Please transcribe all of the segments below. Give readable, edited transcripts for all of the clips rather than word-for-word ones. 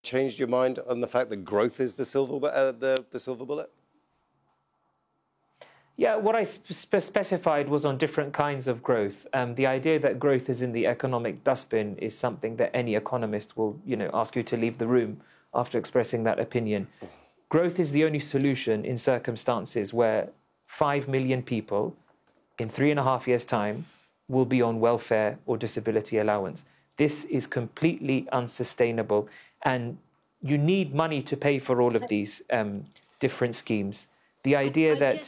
changed your mind on the fact that growth is the silver bullet? Yeah, what I specified was on different kinds of growth. The idea that growth is in the economic dustbin is something that any economist will, ask you to leave the room after expressing that opinion. Growth is the only solution in circumstances where 5 million people in 3.5 years' time will be on welfare or disability allowance. This is completely unsustainable, and you need money to pay for all of these different schemes. The idea that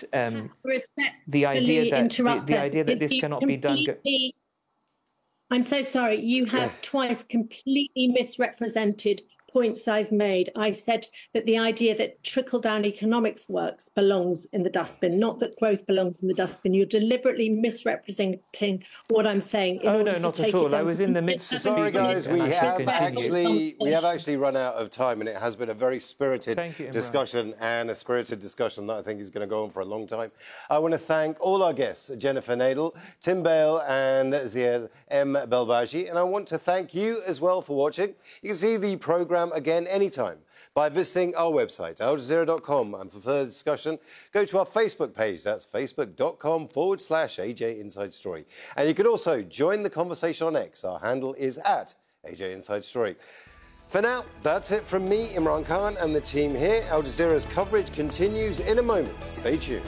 this cannot be done. I'm so sorry. You have twice completely misrepresented points I've made. I said that the idea that trickle-down economics works belongs in the dustbin, not that growth belongs in the dustbin. You're deliberately misrepresenting what I'm saying. Oh, no, not at all. I was in the midst of Sorry, guys, we have actually run out of time, and it has been a very spirited discussion, and a spirited discussion that I think is going to go on for a long time. I want to thank all our guests, Jennifer Nadel, Tim Bale and Ziad M. Belbaji, and I want to thank you as well for watching. You can see the programme again anytime by visiting our website, aljazeera.com, and for further discussion, go to our Facebook page. That's facebook.com/AJ Inside Story. And you can also join the conversation on X. Our handle is @AJ Inside Story. For now, that's it from me, Imran Khan, and the team here. Al Jazeera's coverage continues in a moment. Stay tuned.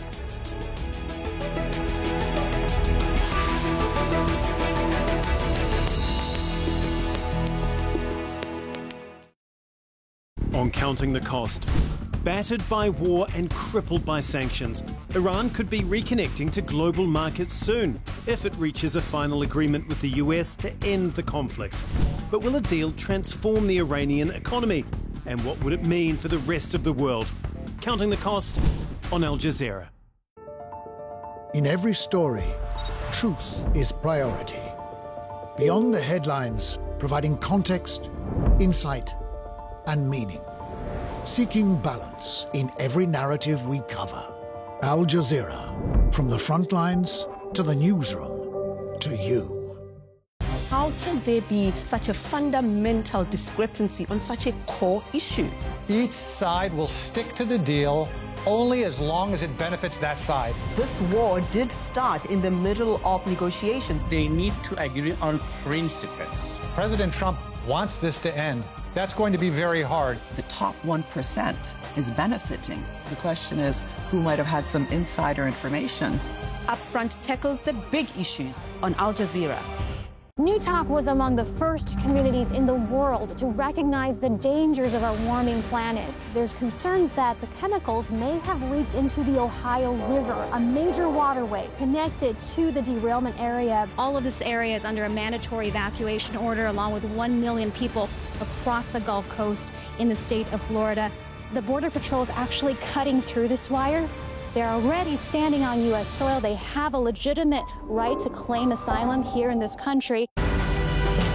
On Counting the Cost. Battered by war and crippled by sanctions, Iran could be reconnecting to global markets soon if it reaches a final agreement with the US to end the conflict. But will a deal transform the Iranian economy? And what would it mean for the rest of the world? Counting the Cost on Al Jazeera. In every story, truth is priority. Beyond the headlines, providing context, insight, and meaning. Seeking balance in every narrative we cover. Al Jazeera, from the front lines to the newsroom to you. How can there be such a fundamental discrepancy on such a core issue? Each side will stick to the deal only as long as it benefits that side. This war did start in the middle of negotiations. They need to agree on principles. President Trump wants this to end. That's going to be very hard. The top 1% is benefiting. The question is, who might have had some insider information? Upfront tackles the big issues on Al Jazeera. New Talk was among the first communities in the world to recognize the dangers of our warming planet. There's concerns that the chemicals may have leaked into the Ohio River, a major waterway connected to the derailment area. All of this area is under a mandatory evacuation order, along with 1 million people across the Gulf Coast in the state of Florida. The Border Patrol is actually cutting through this wire. They're already standing on U.S. soil. They have a legitimate right to claim asylum here in this country.